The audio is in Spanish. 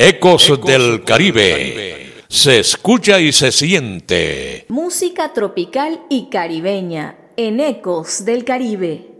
Ecos del Caribe. Se escucha y se siente. Música tropical y caribeña en Ecos del Caribe.